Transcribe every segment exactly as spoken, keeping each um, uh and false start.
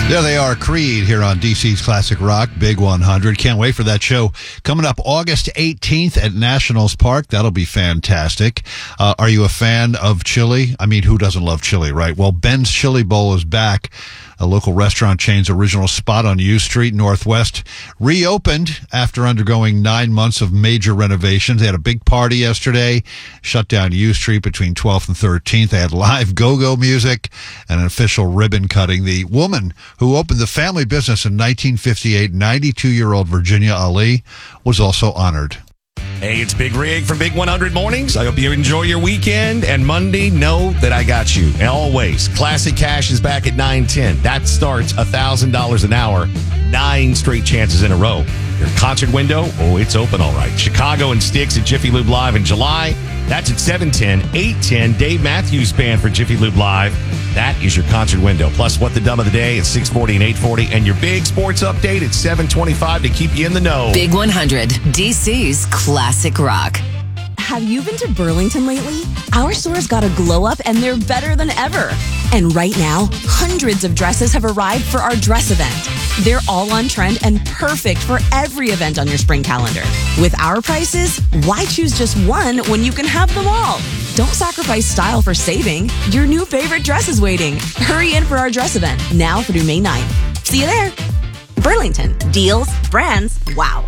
There they are, Creed, here on D C's Classic Rock, Big one hundred. Can't wait for that show coming up August eighteenth at Nationals Park. That'll be fantastic. Uh, are you a fan of chili? I mean, who doesn't love chili, right? Well, Ben's Chili Bowl is back. A local restaurant chain's original spot on U Street Northwest reopened after undergoing nine months of major renovations. They had a big party yesterday, shut down U Street between twelfth and thirteenth. They had live go-go music and an official ribbon cutting. The woman who opened the family business in nineteen fifty-eight, ninety-two-year-old Virginia Ali, was also honored. Hey, it's Big Rig from Big one hundred Mornings. I hope you enjoy your weekend. And Monday, know that I got you. And always, Classic Cash is back at nine ten. That starts one thousand dollars an hour. Nine straight chances in a row. Your concert window, oh, it's open all right. Chicago and Styx at Jiffy Lube Live in July. That's at seven ten. eight ten, Dave Matthews Band for Jiffy Lube Live. That is your concert window. Plus, What the Dumb of the Day at six forty and eight forty. And your big sports update at seven twenty-five to keep you in the know. Big one hundred, D C's Classic Rock. Have you been to Burlington lately? Our store's got a glow up and they're better than ever. And right now, hundreds of dresses have arrived for our dress event. They're all on trend and perfect for every event on your spring calendar. With our prices, why choose just one when you can have them all? Don't sacrifice style for saving. Your new favorite dress is waiting. Hurry in for our dress event, now through May ninth. See you there. Burlington. Deals, brands, wow.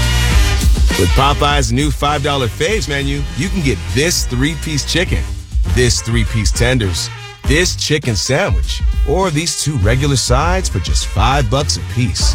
With Popeye's new five dollar Faves menu, you can get this three-piece chicken, this three-piece tenders, this chicken sandwich, or these two regular sides for just five bucks a piece.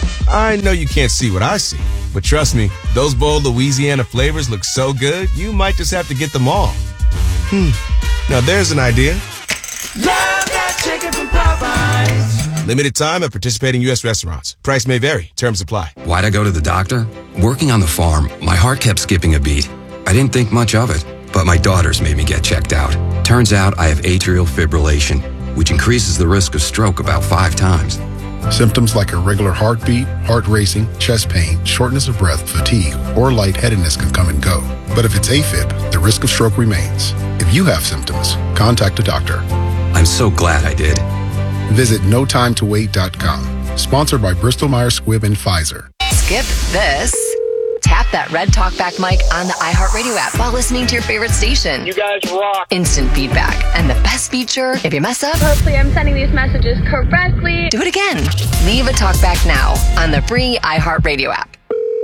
I know you can't see what I see, but trust me, those bold Louisiana flavors look so good, you might just have to get them all. Hmm. Now there's an idea. Love that chicken from Popeyes. Limited time at participating U S restaurants. Price may vary. Terms apply. Why'd I go to the doctor? Working on the farm, my heart kept skipping a beat. I didn't think much of it, but my daughters made me get checked out. Turns out I have atrial fibrillation, which increases the risk of stroke about five times. Symptoms like irregular heartbeat, heart racing, chest pain, shortness of breath, fatigue, or lightheadedness can come and go. But if it's AFib, the risk of stroke remains. If you have symptoms, contact a doctor. I'm so glad I did. Visit no time to wait dot com. Sponsored by Bristol Myers Squibb and Pfizer. Skip this. Tap that red talkback mic on the iHeartRadio app while listening to your favorite station. You guys rock. Instant feedback. And the best feature, if you mess up, hopefully I'm sending these messages correctly. Do it again. Leave a talkback now on the free iHeartRadio app.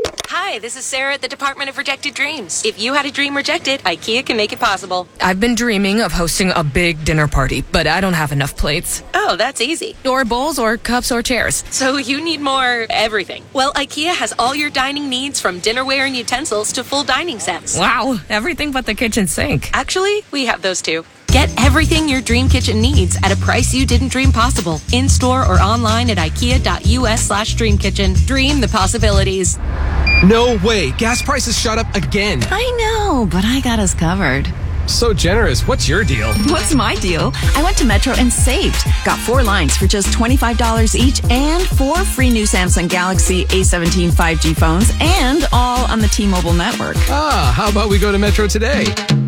Hi, this is Sarah at the Department of Rejected Dreams. If you had a dream rejected, IKEA can make it possible. I've been dreaming of hosting a big dinner party, but I don't have enough plates. Oh, that's easy. Or bowls, or cups, or chairs. So you need more everything. Well, IKEA has all your dining needs, from dinnerware and utensils to full dining sets. Wow, everything but the kitchen sink. Actually, we have those too. Get everything your dream kitchen needs at a price you didn't dream possible. In-store or online at ikea.us slash dream kitchen. Dream the possibilities. No way. Gas prices shot up again. I know, but I got us covered. So generous. What's your deal? What's my deal? I went to Metro and saved. Got four lines for just twenty-five dollars each and four free new Samsung Galaxy A seventeen five G phones, and all on the T-Mobile network. Ah, how about we go to Metro today?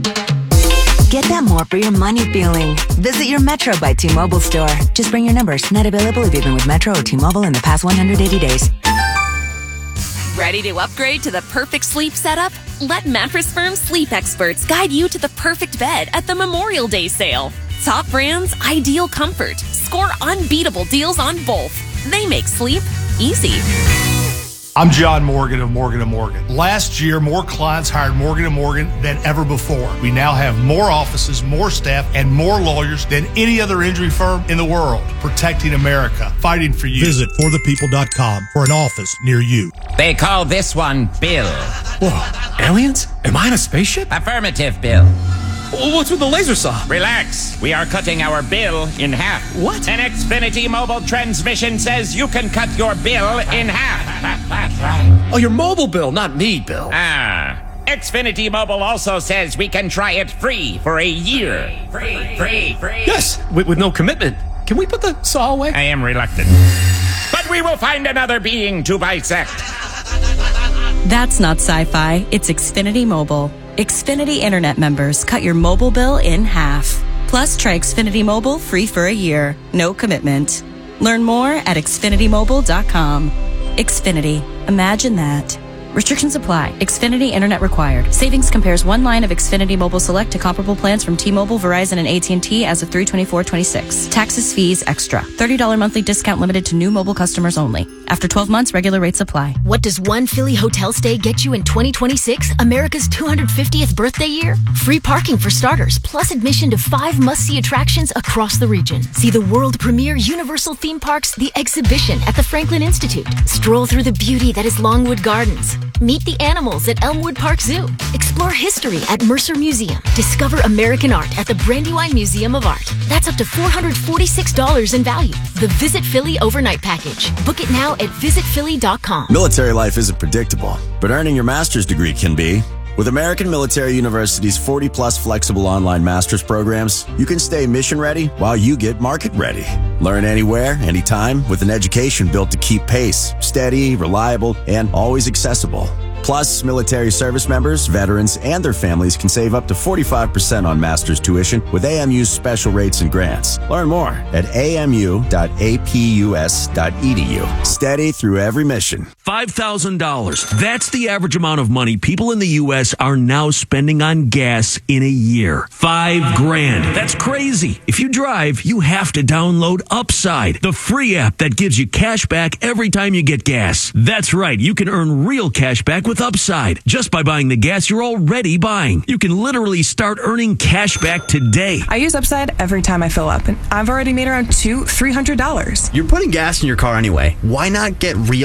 Get that more for your money feeling. Visit your Metro by T-Mobile store. Just bring your numbers. Not available if you've been with Metro or T-Mobile in the past one hundred eighty days. Ready to upgrade to the perfect sleep setup? Let Mattress Firm sleep experts guide you to the perfect bed at the Memorial Day sale. Top brands, ideal comfort. Score unbeatable deals on both. They make sleep easy. I'm John Morgan of Morgan and Morgan. Last year, more clients hired Morgan and Morgan than ever before. We now have more offices, more staff, and more lawyers than any other injury firm in the world. Protecting America, fighting for you. Visit for the people dot com for an office near you. They call this one Bill. Whoa, aliens? Am I in a spaceship? Affirmative, Bill. What's with the laser saw? Relax. We are cutting our bill in half. What? An Xfinity mobile transmission says you can cut your bill in half. Oh, your mobile bill, not me, Bill. Ah. Xfinity Mobile also says we can try it free for a year. Free, free, free. Yes, with, with no commitment. Can we put the saw away? I am reluctant. But we will find another being to bisect. That's not sci-fi. It's Xfinity Mobile. Xfinity Internet members cut your mobile bill in half. Plus, try Xfinity Mobile free for a year. No commitment. Learn more at xfinity mobile dot com. Xfinity. Imagine that. Restrictions apply. Xfinity Internet required. Savings compares one line of Xfinity Mobile Select to comparable plans from T-Mobile, Verizon, and A T and T as of three twenty-four twenty-six. Taxes, fees, extra. thirty dollars monthly discount limited to new mobile customers only. After twelve months, regular rates apply. What does one Philly hotel stay get you in twenty twenty-six, America's two hundred fiftieth birthday year? Free parking for starters, plus admission to five must-see attractions across the region. See the world premiere Universal Theme Parks, The Exhibition at the Franklin Institute. Stroll through the beauty that is Longwood Gardens. Meet the animals at Elmwood Park Zoo. Explore history at Mercer Museum. Discover American art at the Brandywine Museum of Art. That's up to four hundred forty-six dollars in value. The Visit Philly Overnight Package. Book it now at visit philly dot com. Military life isn't predictable, but earning your master's degree can be. With American Military University's forty plus flexible online master's programs, you can stay mission ready while you get market ready. Learn anywhere, anytime, with an education built to keep pace, steady, reliable, and always accessible. Plus, military service members, veterans, and their families can save up to forty-five percent on master's tuition with A M U's special rates and grants. Learn more at a m u dot a p u s dot e d u. Steady through every mission. five thousand dollars. That's the average amount of money people in the U S are now spending on gas in a year. Five grand. That's crazy. If you drive, you have to download Upside, the free app that gives you cash back every time you get gas. That's right. You can earn real cash back with Upside just by buying the gas you're already buying. You can literally start earning cash back today. I use Upside every time I fill up, and I've already made around two, three hundred dollars. You're putting gas in your car anyway. Why not get real